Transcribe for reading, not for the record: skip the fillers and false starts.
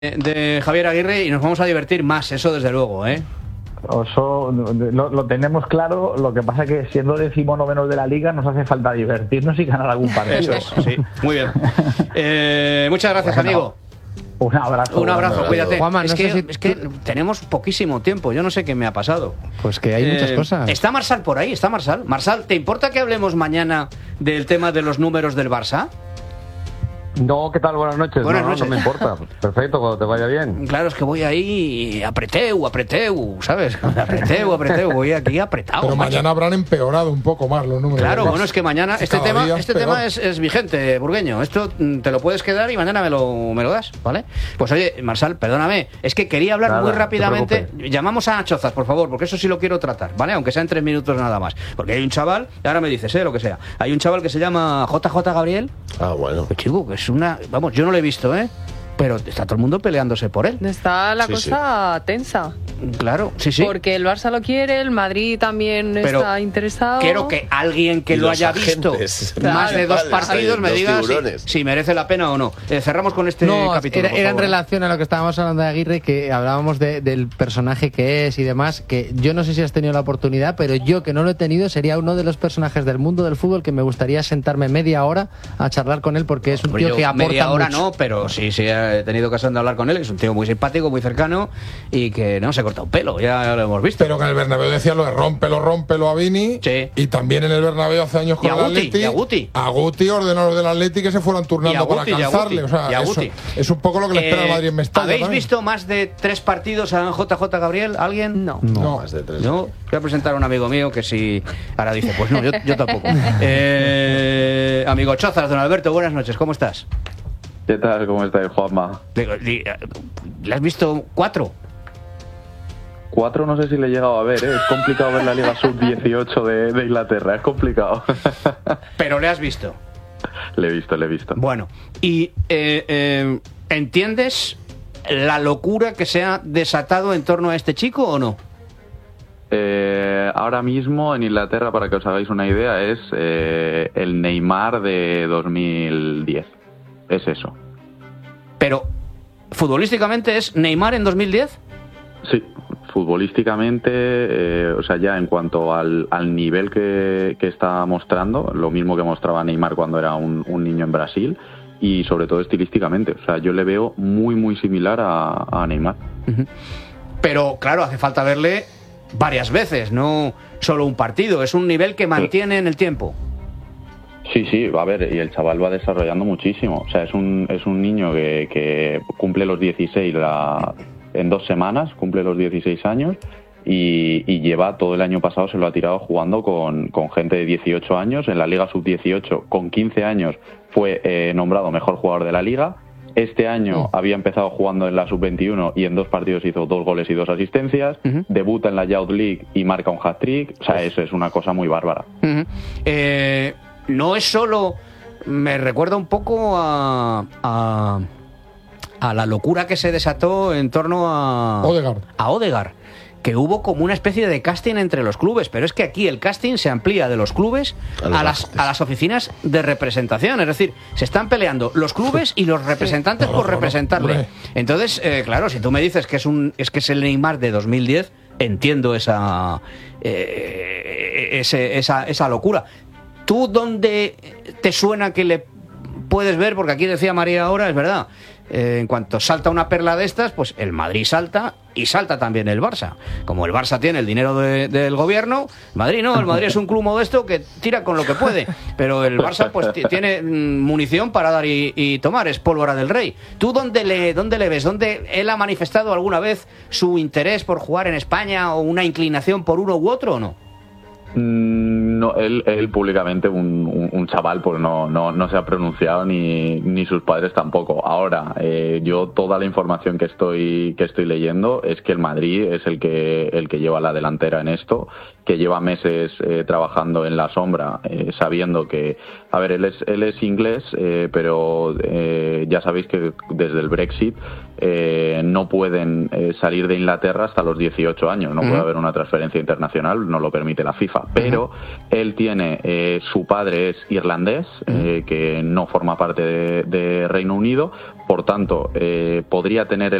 de Javier Aguirre y nos vamos a divertir más, eso desde luego, ¿eh? Eso lo tenemos claro, lo que pasa es que siendo 19º de la Liga nos hace falta divertirnos y ganar algún partido. Eso es, sí, muy bien. Muchas gracias, amigo. Un abrazo, cuídate. Juanma, es que tenemos poquísimo tiempo, yo no sé qué me ha pasado. Pues que hay muchas cosas. ¿Está Marsal por ahí? ¿Está Marsal? Marsal, ¿te importa que hablemos mañana del tema de los números del Barça? No, ¿qué tal? Buenas noches. Buenas noches. No me importa. Perfecto, cuando te vaya bien. Claro, es que voy ahí apreteu, ¿sabes? Apreteu, voy aquí apretado. Pero mañana habrán empeorado un poco más los números. Claro, bueno, es que mañana este tema peor. es vigente, Burgueño. Esto te lo puedes quedar y mañana me lo das, ¿vale? Pues oye, Marsal, perdóname, es que quería hablar muy rápidamente. Llamamos a Chozas, por favor, porque eso sí lo quiero tratar, ¿vale? Aunque sea en 3 minutos nada más. Porque hay un chaval, y ahora me dices, lo que sea. Hay un chaval que se llama JJ Gabriel. Ah, bueno. Pues chico, que es una... Vamos, yo no lo he visto, pero está todo el mundo peleándose por él. Está la cosa tensa. Claro, sí. Porque el Barça lo quiere, el Madrid también está interesado. Quiero que alguien que lo haya visto más de 2 partidos me diga si merece la pena o no. Cerramos con este capítulo. Era en relación a lo que estábamos hablando de Aguirre, que hablábamos del personaje que es y demás, que yo no sé si has tenido la oportunidad, pero yo que no lo he tenido sería uno de los personajes del mundo del fútbol que me gustaría sentarme media hora a charlar con él, porque es un tío que aporta media hora mucho. No, pero sí he tenido ocasión de hablar con él. Es un tío muy simpático, muy cercano y que no se corta un pelo, ya lo hemos visto. Pero que en el Bernabéu decía lo de rómpelo a Vini. Sí. Y también en el Bernabéu hace años con el Atleti. A Guti ordenó los del Atleti que se fueran turnando para calzarle. O sea, es un poco lo que le espera al Madrid en Mestalla. ¿Habéis también visto más de 3 partidos a JJ Gabriel? ¿Alguien? No. Más de 3. No. Voy a presentar a un amigo mío que si... Ahora dice, pues no, yo tampoco. Amigo Chozas, don Alberto, buenas noches, ¿cómo estás? ¿Qué tal? ¿Cómo estáis, Juanma? ¿Le has visto 4? 4 no sé si le he llegado a ver, Es complicado ver la Liga Sub-18 de Inglaterra, es complicado. Pero le has visto. Le he visto. Bueno, y ¿entiendes la locura que se ha desatado en torno a este chico o no? Ahora mismo en Inglaterra, para que os hagáis una idea, es el Neymar de 2010. Es eso. Pero, ¿futbolísticamente es Neymar en 2010? Sí, futbolísticamente, o sea, ya en cuanto al nivel que está mostrando, lo mismo que mostraba Neymar cuando era un niño en Brasil, y sobre todo estilísticamente. O sea, yo le veo muy, muy similar a Neymar. Uh-huh. Pero, claro, hace falta verle varias veces, no solo un partido. Es un nivel que mantiene en el tiempo. Sí, va a ver, y el chaval va desarrollando muchísimo. O sea, es un niño que cumple los 16 en 2 semanas, cumple los 16 años y lleva todo el año pasado, se lo ha tirado jugando con gente de 18 años. En la Liga Sub-18, con 15 años, fue nombrado mejor jugador de la Liga. Este año había empezado jugando en la Sub-21 y en 2 partidos hizo 2 goles y 2 asistencias. Debuta en la Youth League y marca un hat-trick. O sea, eso es una cosa muy bárbara. No es solo... Me recuerda un poco a la locura que se desató en torno a Odegaard, que hubo como una especie de casting entre los clubes, pero es que aquí el casting se amplía de los clubes a las oficinas de representación, es decir, se están peleando los clubes y los representantes por representarle. Entonces, claro, si tú me dices que es el Neymar de 2010, entiendo esa locura. ¿Tú dónde te suena que le puedes ver? Porque aquí decía María ahora, es verdad, en cuanto salta una perla de estas, pues el Madrid salta y salta también el Barça. Como el Barça tiene el dinero del gobierno, Madrid no, el Madrid es un club modesto que tira con lo que puede, pero el Barça pues tiene munición para dar y tomar, es pólvora del rey. ¿Tú dónde le ves? ¿Dónde él ha manifestado alguna vez su interés por jugar en España o una inclinación por uno u otro o no? No, él públicamente, un chaval, pues no se ha pronunciado ni sus padres tampoco. Ahora, yo toda la información que estoy leyendo es que el Madrid es el que lleva la delantera en esto, que lleva meses trabajando en la sombra, sabiendo que, a ver, él es inglés, pero ya sabéis que desde el Brexit no pueden salir de Inglaterra hasta los 18 años, no puede haber una transferencia internacional, no lo permite la FIFA. FIFA, pero él tiene, su padre es irlandés, que no forma parte de Reino Unido, por tanto, podría tener